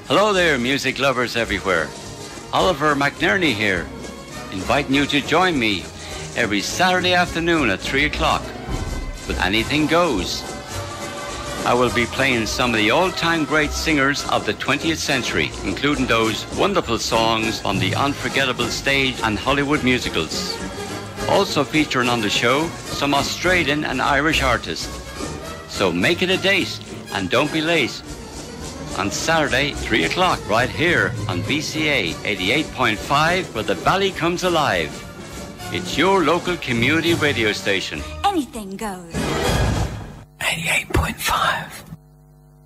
Hello there, music lovers everywhere. Oliver McNerney here, inviting you to join me every Saturday afternoon at 3 o'clock with Anything Goes. I will be playing some of the all-time great singers of the 20th century, including those wonderful songs from the unforgettable stage and Hollywood musicals. Also featuring on the show some Australian and Irish artists. So make it a date and don't be late. On Saturday, 3 o'clock, right here on BCA 88.5, where the valley comes alive. It's your local community radio station. Anything goes. 88.5.